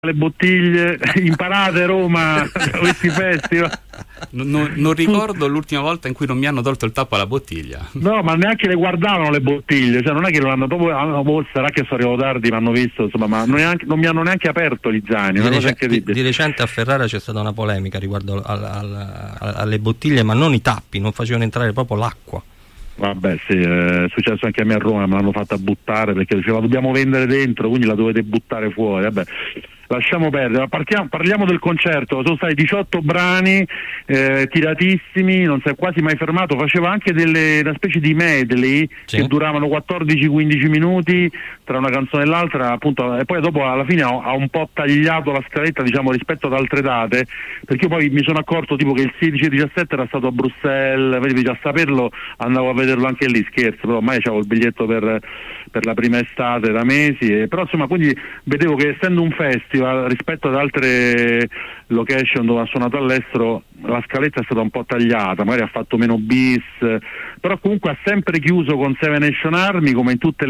le bottiglie, imparate Roma questi festival. Non ricordo l'ultima volta in cui non mi hanno tolto il tappo alla bottiglia. No, ma neanche le guardavano le bottiglie, cioè non è che non hanno proprio, sarà che sono arrivato tardi, mi hanno visto, insomma, ma non mi hanno neanche aperto gli zaini. Di recente a Ferrara c'è stata una polemica riguardo alle bottiglie, ma non i tappi, non facevano entrare proprio l'acqua. Vabbè, sì, è successo anche a me a Roma, me l'hanno fatta buttare perché diceva la dobbiamo vendere dentro, quindi la dovete buttare fuori. Vabbè, lasciamo perdere, parliamo del concerto. Sono stati 18 brani tiratissimi, non si è quasi mai fermato, faceva anche una specie di medley, sì, che duravano 14-15 minuti tra una canzone e l'altra, appunto, e poi dopo alla fine ha un po' tagliato la scaletta, diciamo, rispetto ad altre date, perché io poi mi sono accorto tipo che il 16 e 17 era stato a Bruxelles, vedi, già a saperlo andavo a vederlo anche lì, scherzo, però ormai c'avevo il biglietto per la prima estate da mesi, però insomma, quindi vedevo che essendo un festival rispetto ad altre location dove ha suonato all'estero la scaletta è stata un po' tagliata, magari ha fatto meno bis, però comunque ha sempre chiuso con Seven Nation Army come in tutte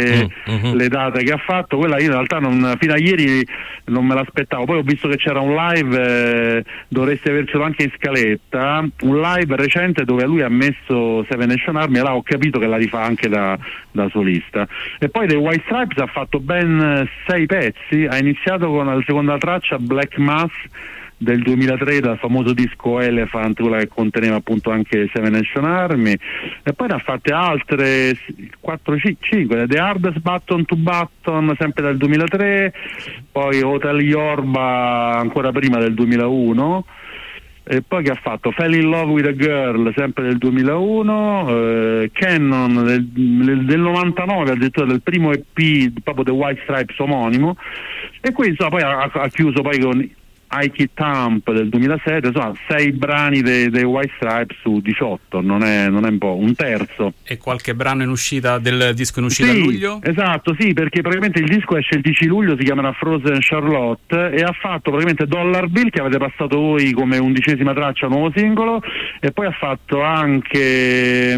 le date che ha fatto. Quella io in realtà fino a ieri non me l'aspettavo, poi ho visto che c'era un live, dovreste avercelo anche in scaletta, un live recente dove lui ha messo Seven Nation Army e là ho capito che la rifà anche da solista. E poi dei White Stripes ha fatto ben 6 pezzi, ha iniziato con la seconda traccia Black Mass del 2003, dal famoso disco Elephant, quella che conteneva appunto anche Seven Nation Army, e poi ne ha fatte altre 4-5, The Hardest Button to Button sempre dal 2003, poi Hotel Yorba ancora prima del 2001, e poi che ha fatto Fell in Love with a Girl sempre del 2001, Cannon del 99, addirittura del primo EP proprio The White Stripes omonimo, e qui insomma poi ha chiuso poi con Ike Thump del 2007, insomma 6 brani dei White Stripes su 18, non è un po', un terzo. E qualche brano in uscita del disco in uscita a luglio? Esatto, sì, perché praticamente il disco esce il 10 luglio, si chiamerà Frozen Charlotte, e ha fatto praticamente Dollar Bill, che avete passato voi come 11ª traccia, nuovo singolo, e poi ha fatto anche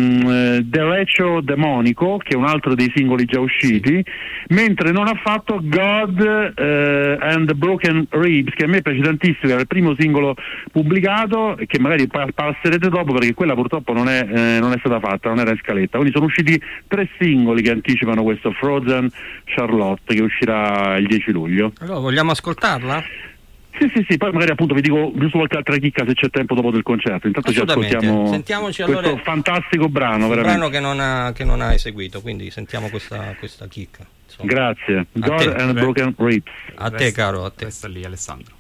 Derecho Demonico, che è un altro dei singoli già usciti, mentre non ha fatto God and the Broken Ribs, che a me piace tantissimo, era il primo singolo pubblicato, che magari passerete dopo perché quella purtroppo non è stata fatta, non era in scaletta. Quindi sono usciti 3 singoli che anticipano questo Frozen Charlotte, che uscirà il 10 luglio. Allora, vogliamo ascoltarla? Sì, poi magari appunto vi dico giusto qualche altra chicca se c'è tempo dopo del concerto. Intanto ci ascoltiamo. Sentiamoci questo allora fantastico brano, veramente. Brano che non ha eseguito, quindi sentiamo questa chicca. Grazie. God and Broken Ribs. A te, caro, a te. Resta lì, Alessandro.